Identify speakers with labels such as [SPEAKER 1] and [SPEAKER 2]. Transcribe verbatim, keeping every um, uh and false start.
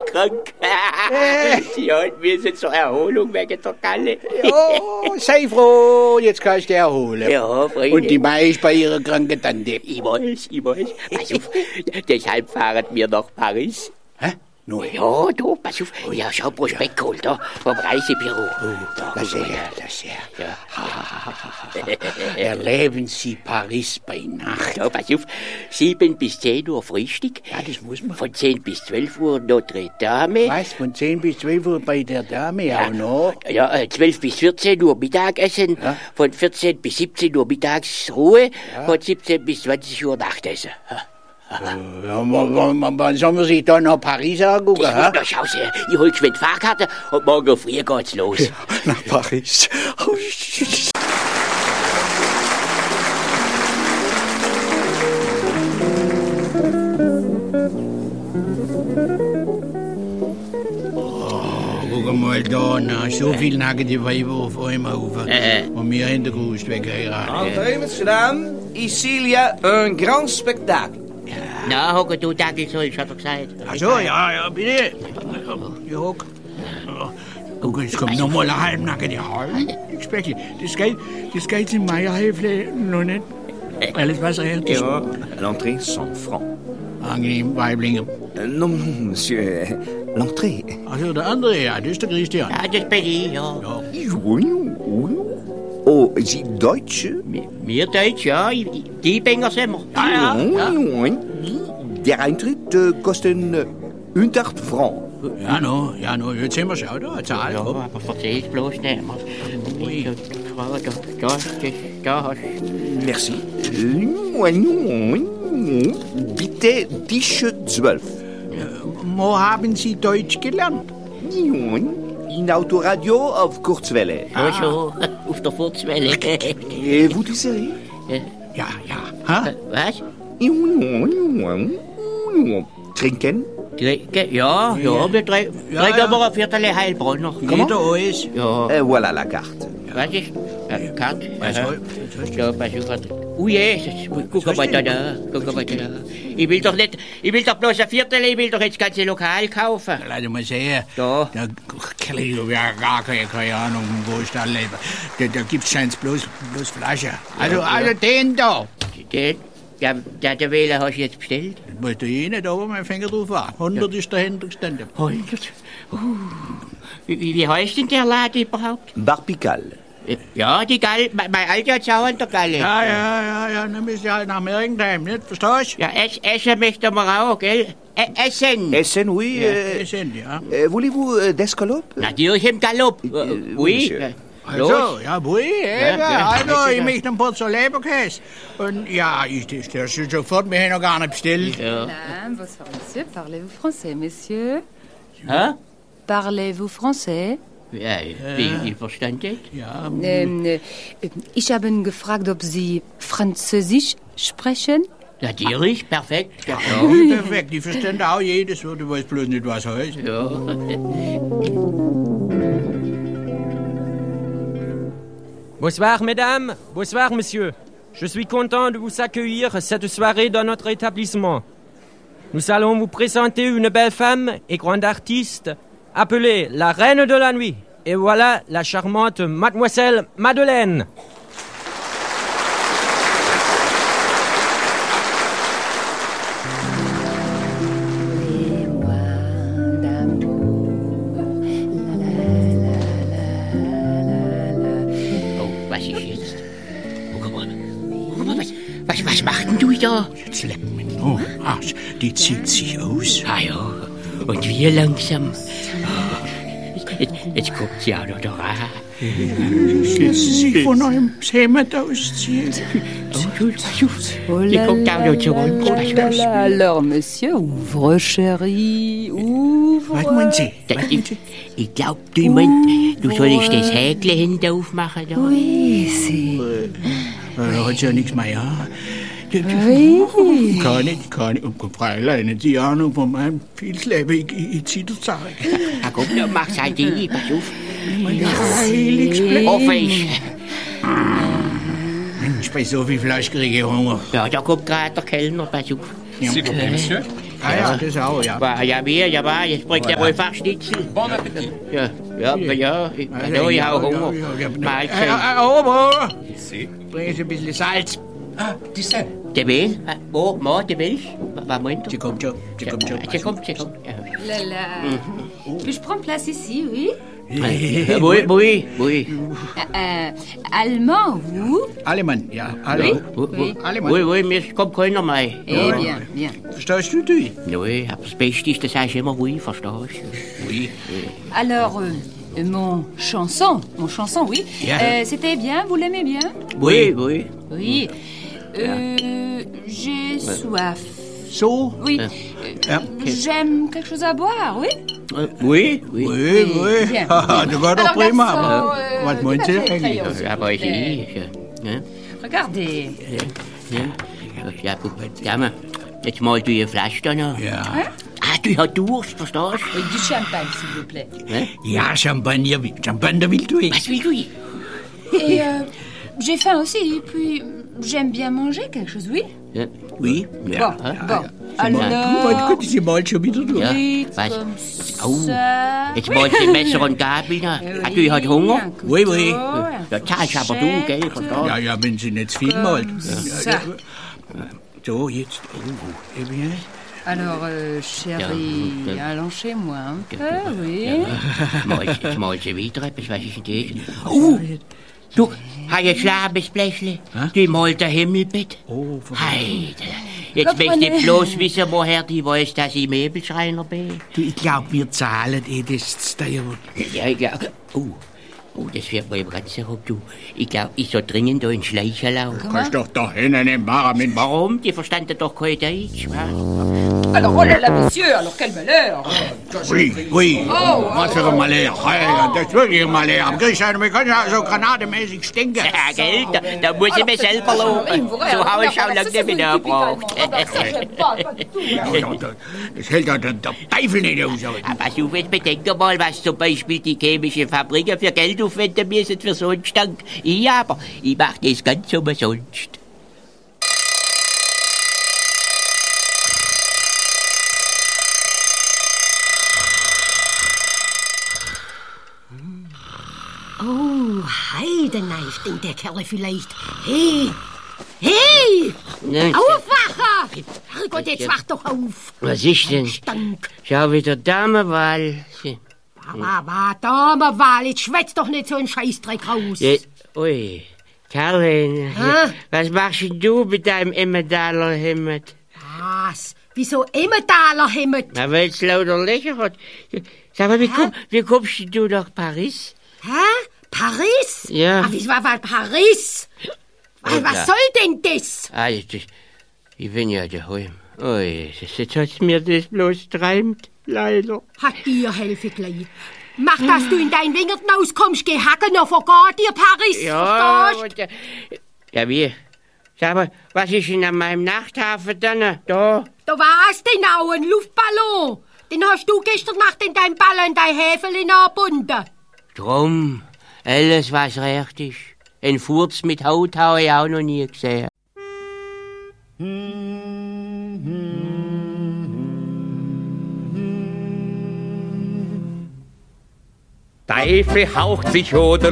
[SPEAKER 1] krank. Sie hat müssen zur Erholung wegen der Galle.
[SPEAKER 2] Oh, sei froh, jetzt kannst du dich erholen.
[SPEAKER 1] Ja, Freunde.
[SPEAKER 2] Und die Mai ist bei ihrer kranken Tante.
[SPEAKER 1] Ich weiß, ich weiß. Pass auf, deshalb fahren wir nach Paris.
[SPEAKER 2] Hä? No.
[SPEAKER 1] Ja, du, pass auf. Ich habe schon Prospekt geholt, da, vom Reisebüro.
[SPEAKER 2] Oh, das ist er, das ist er.
[SPEAKER 1] Ja.
[SPEAKER 2] Erleben Sie Paris bei Nacht.
[SPEAKER 1] Ja, pass auf. sieben bis zehn Uhr Frühstück.
[SPEAKER 2] Ja, das muss man.
[SPEAKER 1] Von zehn bis zwölf Uhr Notre Dame.
[SPEAKER 2] Was, von zehn bis zwölf Uhr bei der Dame
[SPEAKER 1] Ja.
[SPEAKER 2] auch noch?
[SPEAKER 1] Ja, äh, zwölf bis vierzehn Uhr Mittagessen.
[SPEAKER 2] Ja.
[SPEAKER 1] Von vierzehn bis siebzehn Uhr Mittagsruhe. Von siebzehn bis zwanzig Uhr Nachtessen. Ja.
[SPEAKER 2] Ja, wann, wann soll man sich da nach Paris angucken?
[SPEAKER 1] Ich muss noch schauen, ich hol geschwind Fahrkarte und morgen früh geht's los.
[SPEAKER 2] Ja, nach Paris. Oh, shit. Guck mal da, na, so viel nackte Weiber auf einmal rauf.
[SPEAKER 1] Äh.
[SPEAKER 2] Und wir in der Kust wegheiraten.
[SPEAKER 3] Entrez, messieurs, dames. Ici, il y a un grand spectacle.
[SPEAKER 1] Na, hocke du Dackelsolch, hat er gesagt.
[SPEAKER 2] Ach so, ja, ja, bitte. Ja, hock. Guck, jetzt kommt noch mal ein halbnackte Haar. Ich spreche, das geht, das geht in meiner Hälfte noch nicht. Alles, was er hat.
[SPEAKER 3] Ja. L'entrée, cent francs.
[SPEAKER 2] Angenehm, Weiblinge.
[SPEAKER 3] Euh, non, non, monsieur. L'entrée.
[SPEAKER 2] Also der andere, ja, das ist der Christian.
[SPEAKER 1] Ja, das bin ich, ja.
[SPEAKER 2] Ja.
[SPEAKER 3] Oh, Sie Deutsche?
[SPEAKER 1] Wir Deutsch, ja. Die Bänger sind wir.
[SPEAKER 2] Ja, ja.
[SPEAKER 3] Der Eintritt äh, kostet äh, hundert Francs.
[SPEAKER 2] Ja, no, ja, no, jetzt sind wir schon da, Zahl.
[SPEAKER 1] Ja, aber versteh ich bloß nicht.
[SPEAKER 2] Ui.
[SPEAKER 1] Da, da, das, da hast du.
[SPEAKER 3] Merci. Bitte Tisch zwölf.
[SPEAKER 2] Wo haben Sie Deutsch gelernt?
[SPEAKER 3] In Autoradio auf Kurzwelle.
[SPEAKER 1] Ja, so, auf der Furzwelle.
[SPEAKER 3] Et vous désirez?
[SPEAKER 2] Ja, ja. Ha?
[SPEAKER 1] Was?
[SPEAKER 3] Trinken?
[SPEAKER 1] Trinken? Ja, ja, wir trinken
[SPEAKER 2] Ja,
[SPEAKER 1] trinken
[SPEAKER 2] ja.
[SPEAKER 1] aber ein Viertel Heilbronner.
[SPEAKER 2] Geht alles?
[SPEAKER 1] Ja,
[SPEAKER 3] Euh, voilà la carte.
[SPEAKER 1] was ist? Äh, Karte?
[SPEAKER 2] Was
[SPEAKER 1] Aha.
[SPEAKER 2] soll- was hast du?
[SPEAKER 1] Ja, pass auf. Ui, Jesus, guck mal da, da, guck mal da. Ich will doch nicht, ich will doch bloß ein Viertel, ich will doch jetzt das ganze Lokal kaufen.
[SPEAKER 2] Lass mal sehen.
[SPEAKER 1] Da.
[SPEAKER 2] Da kenne ich ja gar keine, keine Ahnung, wo ich da lebe. Da, da gibt's scheinbar bloß, bloß Flaschen. Also, also den da.
[SPEAKER 1] Den, ja, der, der Wähler hast du jetzt bestellt?
[SPEAKER 2] Das musst du eh nicht, aber mein Finger drauf an. hundert ist dahinter gestanden.
[SPEAKER 1] hundert. Uh. Wie, wie heißt denn der Laden überhaupt?
[SPEAKER 3] Bar Pical.
[SPEAKER 1] Ja, die Galle, mein, mein Alter hat's auch an der Galle.
[SPEAKER 2] Ja, ja, ja, ja, dann müsst ihr halt nach Mergentheim, nicht? Verstehst du?
[SPEAKER 1] Ja, ess, essen möchten wir auch, gell? E essen.
[SPEAKER 3] Essen, oui.
[SPEAKER 2] Ja,
[SPEAKER 3] euh,
[SPEAKER 2] wir sind, ja.
[SPEAKER 3] euh, Voulez-vous euh, d'escalope?
[SPEAKER 1] Natürlich im Galopp.
[SPEAKER 3] oui,
[SPEAKER 1] Oui.
[SPEAKER 3] monsieur.
[SPEAKER 2] Also, ja, bui, eben,
[SPEAKER 1] ja,
[SPEAKER 2] also,
[SPEAKER 1] bitte,
[SPEAKER 2] ich
[SPEAKER 1] ja.
[SPEAKER 2] möchte einen Portion Leberkäse. Und ja, ich das das ist sofort, wir haben noch gar nicht bestellt.
[SPEAKER 1] Ja.
[SPEAKER 4] Madame, bonsoir monsieur. Parlez-vous français, monsieur?
[SPEAKER 1] Hä?
[SPEAKER 4] Parlez-vous français?
[SPEAKER 1] Ja, wie, ich verstand das.
[SPEAKER 2] Ja,
[SPEAKER 4] Ähm, äh, ich habe gefragt, ob Sie Französisch sprechen.
[SPEAKER 1] Natürlich, perfekt. Ja.
[SPEAKER 2] ja, perfekt, die verstehen auch jedes Wort, ich weiß bloß nicht, was heißt.
[SPEAKER 1] Ja.
[SPEAKER 5] Bonsoir, mesdames. Bonsoir, monsieur. Je suis content de vous accueillir cette soirée dans notre établissement. Nous allons vous présenter une belle femme et grande artiste appelée la Reine de la Nuit. Et voilà la charmante Mademoiselle Madeleine.
[SPEAKER 1] Oh, was ist jetzt? Oh, guck mal. Guck mal, was, was, was macht denn du da?
[SPEAKER 2] Jetzt leck mich. Oh, ach, die zieht sich aus.
[SPEAKER 1] Ah ja, und wir langsam. Jetzt, jetzt guckt sie auch noch da rein.
[SPEAKER 2] Jetzt sich von eurem Hemd ausziehen.
[SPEAKER 4] Oh
[SPEAKER 1] Die guckt auch noch zurück.
[SPEAKER 4] là là. Alors, monsieur, ouvre, chérie, ouvre.
[SPEAKER 2] Was meinen Sie?
[SPEAKER 1] Das, ich ich glaub, du meinst, du sollst das Häkle hinter aufmachen da.
[SPEAKER 4] Oui, c'est...
[SPEAKER 2] Da hat sie ja nichts mehr, ja.
[SPEAKER 4] Oui.
[SPEAKER 2] Kann nicht, kann nicht. Und Freilein, nicht die Ahnung von meinem Vielsleben. Ich, ich, ich zieh das Zeug.
[SPEAKER 1] Na komm, dann mach's halt die, pass auf.
[SPEAKER 2] Heiliges
[SPEAKER 1] Hoffe ich.
[SPEAKER 2] Mensch, bei so viel Fleisch kriege ich Hunger.
[SPEAKER 1] Ja, da kommt gerade der Kellner, pass auf.
[SPEAKER 2] Ja.
[SPEAKER 6] S'il vous plaît, monsieur.
[SPEAKER 2] Ah ja, das auch, ja.
[SPEAKER 1] War, ja, wir, ja, war, jetzt bringt er wohl Fachschnitzel.
[SPEAKER 6] Bon Appetit.
[SPEAKER 1] Ja, ja, ja, ja, ich, also, ich habe Hunger. Mahlzeit.
[SPEAKER 2] Äh, Ober, bringen Sie ein bisschen Salz.
[SPEAKER 6] Ah, Dessert.
[SPEAKER 1] Der will? Wo, Mo, der will? Was meint du?
[SPEAKER 2] Sie kommt schon, sie kommt schon.
[SPEAKER 1] Sie kommt, sie kommt. Ja.
[SPEAKER 4] Là, là. Puis-je prendre place ici, oui?
[SPEAKER 1] Euh, oui, oui, oui.
[SPEAKER 4] Euh, allemand, vous?
[SPEAKER 2] Alemann, ja, alle.
[SPEAKER 1] Oui,
[SPEAKER 4] Oui.
[SPEAKER 2] Alemann.
[SPEAKER 1] oui, oui, mir kommt keiner mehr.
[SPEAKER 4] Eh bien, bien.
[SPEAKER 2] Verstehst du die?
[SPEAKER 1] Oui, aber das Beste ist, das sagst du immer oui, verstehst du? Oui.
[SPEAKER 4] Alors, euh, mon chanson, mon chanson, oui.
[SPEAKER 2] Yeah.
[SPEAKER 4] Euh, C'était bien, vous l'aimez bien?
[SPEAKER 1] Oui, oui.
[SPEAKER 4] Oui. Euh, J'ai soif.
[SPEAKER 2] So?
[SPEAKER 4] Oui.
[SPEAKER 2] Ja.
[SPEAKER 4] Euh, J'aime quelque chose à boire, oui?
[SPEAKER 1] Oui, oui.
[SPEAKER 2] Oui, oui.
[SPEAKER 4] Bien.
[SPEAKER 2] Haha, das war doch
[SPEAKER 4] Alors,
[SPEAKER 2] prima.
[SPEAKER 4] garçon, euh,
[SPEAKER 2] Was meint
[SPEAKER 4] du
[SPEAKER 2] Sie
[SPEAKER 4] papier
[SPEAKER 2] eigentlich?
[SPEAKER 4] crayon, s'il
[SPEAKER 1] Ja,
[SPEAKER 4] vous
[SPEAKER 1] aber ich,
[SPEAKER 4] plaît.
[SPEAKER 1] ja.
[SPEAKER 4] Regardez.
[SPEAKER 1] Ja, ja, guck mal, sag mal, jetzt mal du eine Flasche da noch.
[SPEAKER 2] Ja.
[SPEAKER 1] Ah, du hast Durst, verstehst du?
[SPEAKER 4] Et du champagne, s'il vous plaît.
[SPEAKER 2] Ja, Champagner, Champagner willst du?
[SPEAKER 1] Was will du?
[SPEAKER 4] Et euh, j'ai faim aussi, puis j'aime bien manger quelque chose, oui?
[SPEAKER 1] Ja, oui. Ja.
[SPEAKER 4] Bon,
[SPEAKER 1] ah,
[SPEAKER 4] bon.
[SPEAKER 2] Was
[SPEAKER 4] Alors,
[SPEAKER 2] könnte sie mal schon wieder tun?
[SPEAKER 1] Ja.
[SPEAKER 4] vite
[SPEAKER 1] Was?
[SPEAKER 4] comme
[SPEAKER 1] Au.
[SPEAKER 4] ça.
[SPEAKER 1] Jetzt mal die Messer und Gabel noch.
[SPEAKER 4] Eh
[SPEAKER 1] Ah, du hast Hunger?
[SPEAKER 4] un
[SPEAKER 2] Oui, oui.
[SPEAKER 4] couteau, un
[SPEAKER 1] Ja, zahlst aber du,
[SPEAKER 4] fourchette.
[SPEAKER 1] gell, verstehst du?
[SPEAKER 2] Ja, ja, wenn sie nicht zu viel malt.
[SPEAKER 4] ça.
[SPEAKER 2] So, jetzt. Oh, eh bien.
[SPEAKER 4] Alors, euh, chérie,
[SPEAKER 1] Ja.
[SPEAKER 4] allons chez moi un peu,
[SPEAKER 1] Ja.
[SPEAKER 4] oui.
[SPEAKER 1] Mal, jetzt mal sie wieder etwas, was ist denn das? Oh, du, hast du ein Schlafbläschle? Die malt ein Himmelbett.
[SPEAKER 2] Oh,
[SPEAKER 1] Heide. Jetzt möchte ich bloß wissen, woher die weiß, dass ich Möbelschreiner bin.
[SPEAKER 2] du, ich glaub, wir zahlen eh das Steuer.
[SPEAKER 1] Ja, ich glaub. Oh, oh, das wird mir ganz herum, du. Ich glaub, ich soll dringend da in Schleicherlau.
[SPEAKER 2] Kannst doch da hinten nicht machen mit
[SPEAKER 1] Warum? Die verstanden doch kein Deutsch, was?
[SPEAKER 4] Alors, oh là là, monsieur, alors quel malheur.
[SPEAKER 2] Oui, oui. Was für ein Malheur. Ja, das ist wirklich ein Malheur. Am Griechenland, wir können ja so granatemäßig stinken.
[SPEAKER 1] Ja, gell, da, da muss ich mich selber loben. So habe ich auch lange nicht mehr gebraucht.
[SPEAKER 2] Das hält doch der, der Teufel nicht aus.
[SPEAKER 1] Aber so, jetzt bedenkt doch mal, was zum Beispiel die chemischen Fabriken für Geld aufwenden müssen für so einen Stank. Ich aber, ich mach das ganz umsonst.
[SPEAKER 7] Oh, Heidenei, stinkt der Kerl vielleicht. Hey, hey,
[SPEAKER 1] Nein,
[SPEAKER 7] Aufwacher! Herrgott, jetzt wach doch auf.
[SPEAKER 1] was ist denn?
[SPEAKER 7] Stank.
[SPEAKER 1] Schau wieder Damenwahl.
[SPEAKER 7] Aber, aber, Damenwahl, jetzt schwätz doch nicht so einen Scheißdreck raus.
[SPEAKER 1] Ja, ui, Karlin,
[SPEAKER 7] Hä?
[SPEAKER 1] was machst denn du mit deinem Emmentaler Hemd?
[SPEAKER 7] Was? Wieso Emmentaler Hemd?
[SPEAKER 1] Na, weil es lauter Löcher hat. Sag mal, wie, komm, wie kommst denn du nach Paris?
[SPEAKER 7] Hä? Paris?
[SPEAKER 1] Ja.
[SPEAKER 7] Ah, wieso war war Paris? Was,
[SPEAKER 1] Ja.
[SPEAKER 7] was soll denn das?
[SPEAKER 1] Ah, jetzt, ich, ich bin ja daheim. Ui, jetzt hat's mir das bloß träumt, leider.
[SPEAKER 7] Hat dir helfe gleich. Mach, dass du in dein Wingerten auskommst, geh hacken, noch vergeht dir Paris.
[SPEAKER 1] Ja,
[SPEAKER 7] verstehst?
[SPEAKER 1] aber da- ja, wie? Sag mal, was ist denn an meinem Nachthafen dann? Da?
[SPEAKER 7] Da war's denn auch, ein Luftballon. Den hast du gestern Nacht in deinem Ball an dein Häfeli angebunden.
[SPEAKER 1] Drum, alles was recht ist. Ein Furz mit Haut habe ich auch noch nie gesehen.
[SPEAKER 8] Teufel haucht sich oder